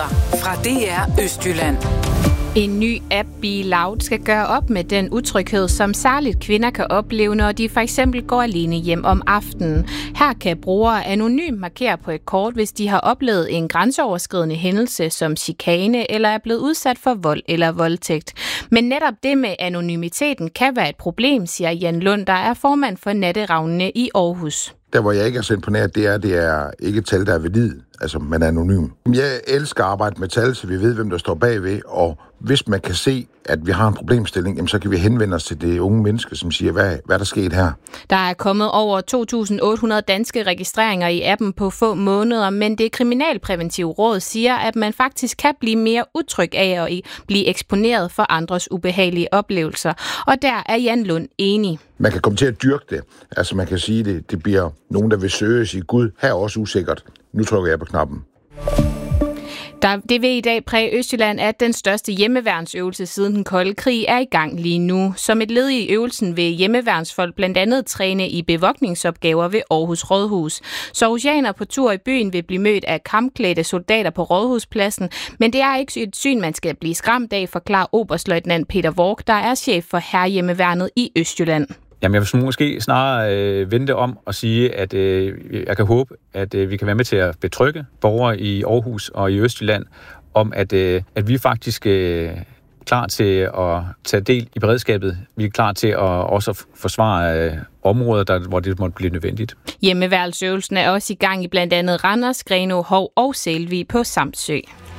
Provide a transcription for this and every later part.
Nyheder fra DR Østjylland. En ny app, Be Loud, skal gøre op med den utryghed, som særligt kvinder kan opleve, når de for eksempel går alene hjem om aftenen. Her kan brugere anonymt markere på et kort, hvis de har oplevet en grænseoverskridende hændelse som chikane eller er blevet udsat for vold eller voldtægt. Men netop det med anonymiteten kan være et problem, siger Jan Lund, der er formand for Natteravnene i Aarhus. Der, hvor jeg ikke er så imponeret, det er ikke et tal, der er valid, altså man er anonym. Jeg elsker at arbejde med tal, så vi ved, hvem der står bagved, og hvis man kan se, at vi har en problemstilling, jamen, så kan vi henvende os til det unge menneske, som siger, hvad er der sket her? Der er kommet over 2.800 danske registreringer i appen på få måneder, men det kriminalpræventive råd siger, at man faktisk kan blive mere utryg af at blive eksponeret for andres ubehagelige oplevelser. Og der er Jan Lund enig. Man kan komme til at dyrke det. Altså man kan sige, det bliver nogen, der vil søge og sige, Gud, her er også usikkert. Nu trykker jeg på knappen. Det vil i dag præge Østjylland, at den største hjemmeværnsøvelse siden den kolde krig er i gang lige nu. Som et led i øvelsen vil hjemmeværnsfolk blandt andet træne i bevogtningsopgaver ved Aarhus Rådhus. Så aarhusianer på tur i byen vil blive mødt af kampklædte soldater på Rådhuspladsen, men det er ikke et syn, man skal blive skræmt af, forklarer oberstløjtnant Peter Vork, der er chef for Hærhjemmeværnet i Østjylland. Jamen, jeg vil måske snarere vente om og sige, at jeg kan håbe, at vi kan være med til at betrygge borgere i Aarhus og i Østjylland om, at vi faktisk klar til at tage del i beredskabet. Vi er klar til at også forsvare områder, hvor det måtte blive nødvendigt. Hjemmeværnsøvelsen er også i gang i blandt andet Randers, Grenaa, Hov og Selvi på Samsø.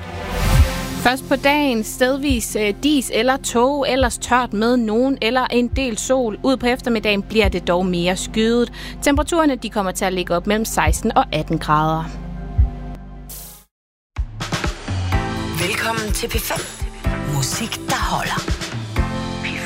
Først på dagen stedvis dis eller tåge, ellers tørt med nogen eller en del sol. Ud på eftermiddagen bliver det dog mere skyet. Temperaturerne de kommer til at ligge op mellem 16 og 18 grader. Velkommen til P5. Musik, der holder.